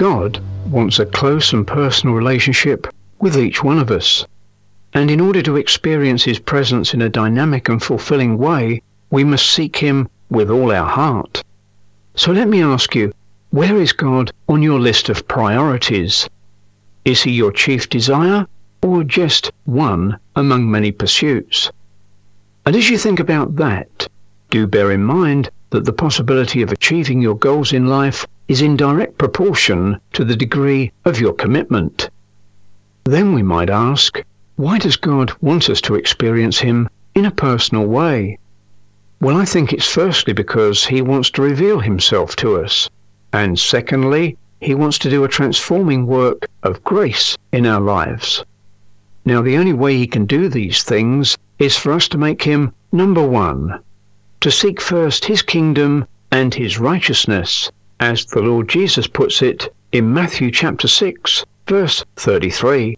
God wants a close and personal relationship with each one of us. And in order to experience His presence in a dynamic and fulfilling way, we must seek Him with all our heart. So let me ask you, where is God on your list of priorities? Is He your chief desire, or just one among many pursuits? And as you think about that, do bear in mind that the possibility of achieving your goals in life is in direct proportion to the degree of your commitment. Then we might ask, why does God want us to experience Him in a personal way? Well, I think it's firstly because He wants to reveal Himself to us, and secondly, He wants to do a transforming work of grace in our lives. Now, the only way He can do these things is for us to make Him number one, to seek first His kingdom and His righteousness, as the Lord Jesus puts it in Matthew chapter 6, verse 33.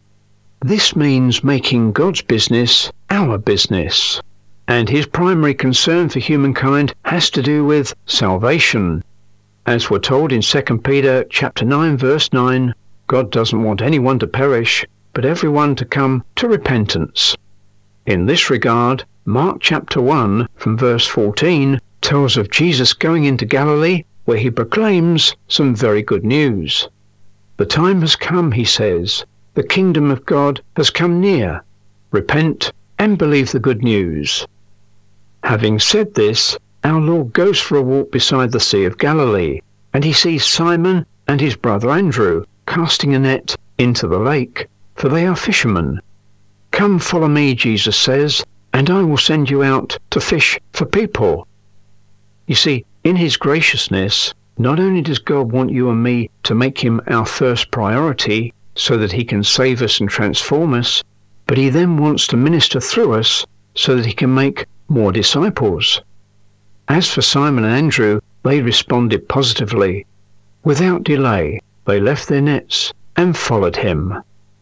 This means making God's business our business, and His primary concern for humankind has to do with salvation. As we're told in 2 Peter chapter 9, verse 9, God doesn't want anyone to perish, but everyone to come to repentance. In this regard, Mark chapter 1 from verse 14 tells of Jesus going into Galilee, where He proclaims some very good news. The time has come, He says, the kingdom of God has come near. Repent and believe the good news. Having said this, our Lord goes for a walk beside the Sea of Galilee, and He sees Simon and his brother Andrew casting a net into the lake, for they are fishermen. Come, follow me, Jesus says, and I will send you out to fish for people. You see, in His graciousness, not only does God want you and me to make Him our first priority so that He can save us and transform us, but He then wants to minister through us so that He can make more disciples. As for Simon and Andrew, they responded positively. Without delay, they left their nets and followed Him.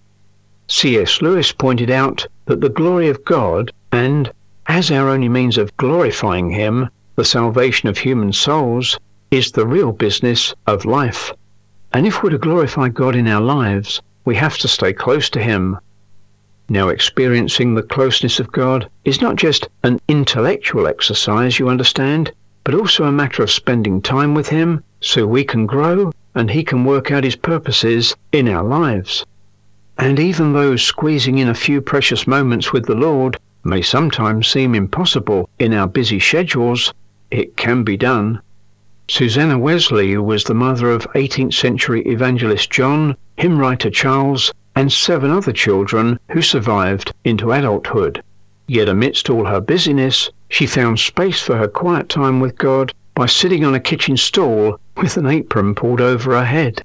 C.S. Lewis pointed out that the glory of God, and, as our only means of glorifying Him, the salvation of human souls, is the real business of life. And if we're to glorify God in our lives, we have to stay close to Him. Now, experiencing the closeness of God is not just an intellectual exercise, you understand, but also a matter of spending time with Him so we can grow and He can work out His purposes in our lives. And even though squeezing in a few precious moments with the Lord may sometimes seem impossible in our busy schedules, it can be done. Susanna Wesley, who was the mother of 18th century evangelist John, hymn writer Charles, and 7 other children who survived into adulthood. Yet amidst all her busyness, she found space for her quiet time with God by sitting on a kitchen stool with an apron pulled over her head.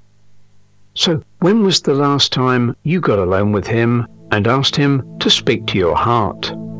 So, when was the last time you got alone with Him and asked Him to speak to your heart?